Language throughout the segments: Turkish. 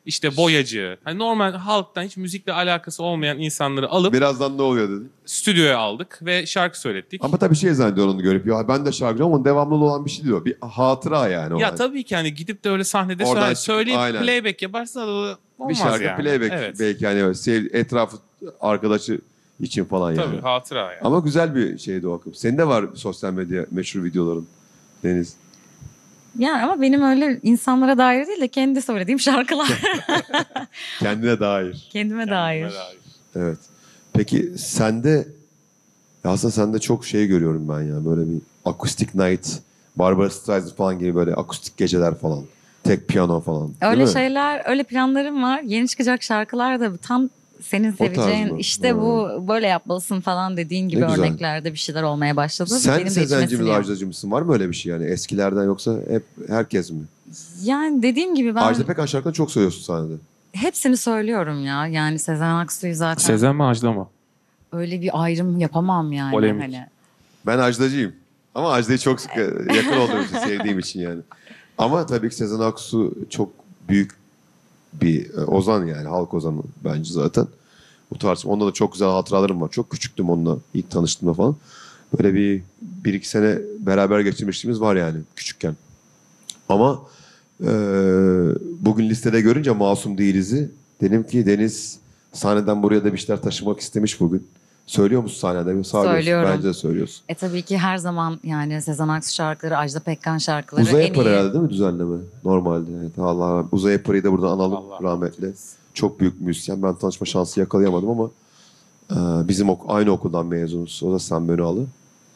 işte boyacı, hani normal halktan hiç müzikle alakası olmayan insanları alıp Birazdan ne oluyor dedi. stüdyoya aldık ve şarkı söylettik. Ama tabii şey zannediyor onu görüp. Ya ben de şarkıcı ama devamlı olan bir şey diyor. Bir hatıra yani o. Ya yani. tabii ki hani gidip de öyle sahnede Oradan çıkıp, söyleyip aynen. playback yaparsa da olmaz Bir şarkı yani. playback Evet. belki hani etrafı arkadaşı için falan Tabii yani. hatıra yani. Ama güzel bir şeydi o akım. Senin de var sosyal medya meşhur videoların Deniz. Yani ama benim öyle insanlara dair değil de kendi söylediğim şarkılar. Kendine dair. Kendime Kendime dair. Evet. Peki sende aslında sende çok şey görüyorum ben ya. Böyle bir akustik night, Barbra Streisand falan gibi böyle akustik geceler falan. Tek piyano falan. Değil Öyle mi? şeyler, öyle planlarım var. Yeni çıkacak şarkılar da tam senin tarz seveceğin, mı? işte Ha. bu böyle yapmalısın falan dediğin gibi Ne güzel. örneklerde bir şeyler olmaya başladı. Sen Benim de Sezenci içime mi siniyor. Ajdacı mısın? Var mı öyle bir şey yani eskilerden yoksa hep herkes mi? Yani dediğim gibi ben Ajda Pekkan şarkılarını çok söylüyorsun sahnede. hepsini söylüyorum ya. Yani Sezen Aksu'yu zaten Sezen mi Ajda mı? öyle bir ayrım yapamam yani. Polemik. Hani. Ben Ajdacıyım. Ama Ajda'yı çok yakın olduğum için, sevdiğim için yani. Ama tabii ki Sezen Aksu çok büyük bir ozan yani. Halk ozanı bence zaten. Bu tarz. Onda da çok güzel hatıralarım var. Çok küçüktüm onunla ilk tanıştığımda falan. Böyle bir iki sene beraber geçirmişliğimiz var yani küçükken. Ama bugün listede görünce Masum Değiliz'i dedim ki Deniz sahneden buraya da bir şeyler taşımak istemiş bugün. Söylüyor musun sahnede? Söylüyorsun. Söylüyorum. Bence de söylüyorsun. Tabii ki her zaman yani Sezen Aksu şarkıları, Ajda Pekkan şarkıları Uzay en Yapar iyi. herhalde değil mi düzenleme? Normalde. Evet, Allah Uzay Yapar'ı da buradan analım Allah rahmetli. Çok büyük müzisyen. Ben tanışma şansı yakalayamadım ama bizim aynı okuldan mezunuz. O da Sen Beni Alı.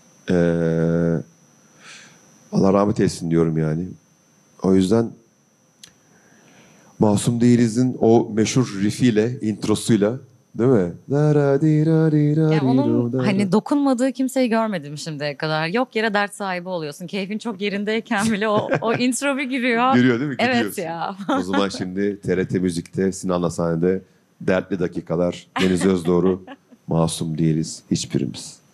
Allah rahmet eylesin diyorum yani. O yüzden Masum Değiliz'in o meşhur riffiyle, introsuyla değil mi? Yani onun hani dokunmadığı kimseyi görmedim şimdiye kadar. Yok yere dert sahibi oluyorsun. Keyfin çok yerindeyken bile o intro bir giriyor. Giriyor değil mi? Evet Gidiyorsun. ya. O zaman şimdi TRT Müzik'te Sinan'la sahnede Dertli Dakikalar, Deniz Özdoğru, Masum Değiliz hiçbirimiz.